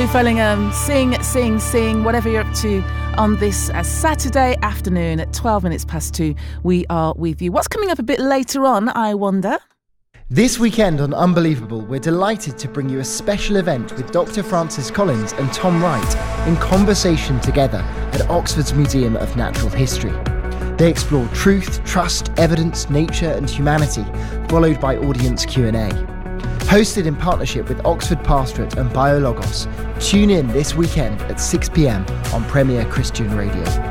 Lou Fellingham, sing, sing, sing, whatever you're up to on this Saturday afternoon at 12 minutes past 2. We are with you. What's coming up a bit later on, I wonder? This weekend on Unbelievable, we're delighted to bring you a special event with Dr. Francis Collins and Tom Wright in conversation together at Oxford's Museum of Natural History. They explore truth, trust, evidence, nature and humanity, followed by audience Q&A. Hosted in partnership with Oxford Pastorate and BioLogos, tune in this weekend at 6 p.m. on Premier Christian Radio.